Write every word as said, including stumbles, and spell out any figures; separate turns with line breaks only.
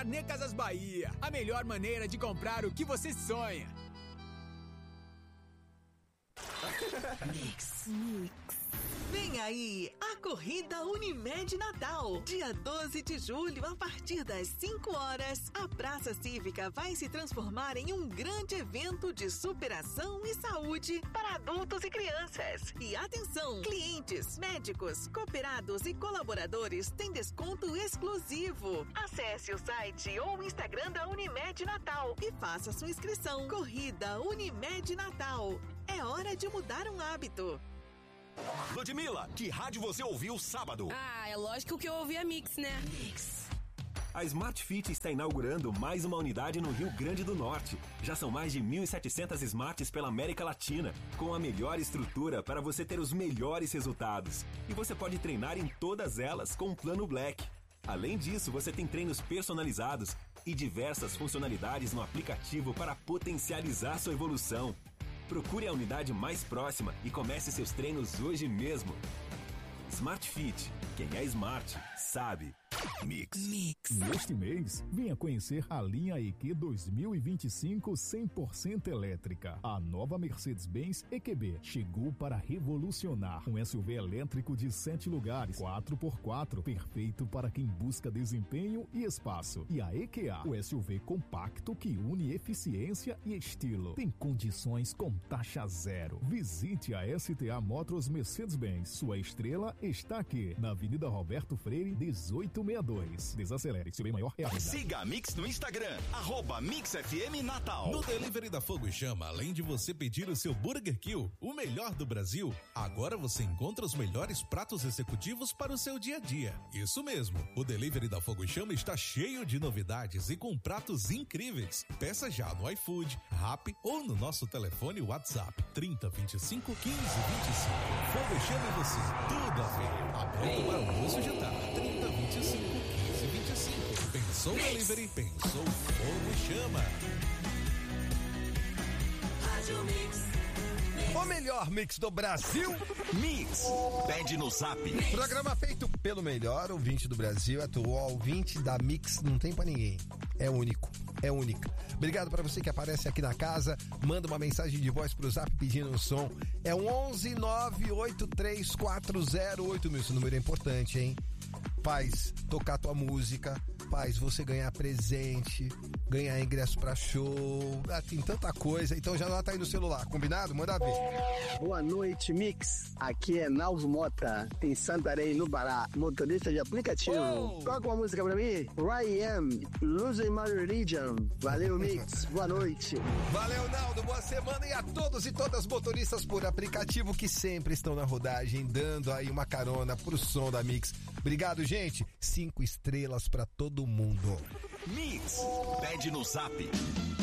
Carnê Casas Bahia, a melhor maneira de comprar o que você sonha.
Mix. Mix. Vem aí a Corrida Unimed Natal. Dia doze de julho, a partir das cinco horas, a Praça Cívica vai se transformar em um grande evento de superação e saúde para adultos e crianças. E atenção, clientes, médicos, cooperados e colaboradores têm desconto exclusivo. Acesse o site ou o Instagram da Unimed Natal e faça sua inscrição. Corrida Unimed Natal. É hora de mudar um hábito.
Ludmilla, que rádio você ouviu sábado?
Ah, é lógico que eu ouvi a Mix, né? Mix.
A Smart Fit está inaugurando mais uma unidade no Rio Grande do Norte. Já são mais de mil e setecentas Smarts pela América Latina, com a melhor estrutura para você ter os melhores resultados. E você pode treinar em todas elas com o Plano Black. Além disso, você tem treinos personalizados e diversas funcionalidades no aplicativo para potencializar sua evolução. Procure a unidade mais próxima e comece seus treinos hoje mesmo. Smart Fit. Quem é smart, sabe. Mix. Mix.
Neste mês, venha conhecer a linha E Q dois mil e vinte e cinco cem por cento elétrica. A nova Mercedes-Benz E Q B chegou para revolucionar. Um S U V elétrico de sete lugares, quatro por quatro, perfeito para quem busca desempenho e espaço. E a E Q A, o S U V compacto que une eficiência e estilo. Tem condições com taxa zero. Visite a S T A Motors Mercedes-Benz. Sua estrela está aqui, na Avenida Roberto Freire, dezoito sessenta e dois. Desacelere, seu bem maior é a vida.
Siga a Mix no Instagram, arroba Mix F M Natal.
No Delivery da Fogo e Chama, além de você pedir o seu Burger Kill, o melhor do Brasil, agora você encontra os melhores pratos executivos para o seu dia a dia. Isso mesmo, o Delivery da Fogo e Chama está cheio de novidades e com pratos incríveis. Peça já no iFood, Rappi ou no nosso telefone WhatsApp trinta, vinte e cinco, quinze, vinte e cinco. Fogo e Chama e você, tudo a ver. Pronto para o almoço e jantar. trinta, vinte e cinco, quinze, vinte e cinco. Pensou Delivery? Pensou Fogo e Chama.
Rádio Mix.
O melhor mix do Brasil.
Mix. Pede no Zap.
Programa feito pelo melhor ouvinte do Brasil. Atual ouvinte da Mix. Não tem pra ninguém. É único. É única. Obrigado pra você que aparece aqui na casa. Manda uma mensagem de voz pro Zap pedindo um som. É um onze nove oito três quatro zero oito mil. Esse número é importante, hein? Faz tocar tua música, faz você ganhar presente, ganhar ingresso pra show, ah, tem tanta coisa, então já anota aí no celular, combinado? Manda ver.
Boa noite, Mix. Aqui é Nalvo Mota, em Santarém, no Pará, motorista de aplicativo. Oh. Toca uma música pra mim? R E M, Losing My Religion. Valeu, Mix. Boa noite.
Valeu, Naldo. Boa semana e a todos e todas motoristas por aplicativo que sempre estão na rodagem, dando aí uma carona pro som da Mix. Obrigado, gente. Cinco estrelas pra todo mundo.
Mix. Pede no Zap.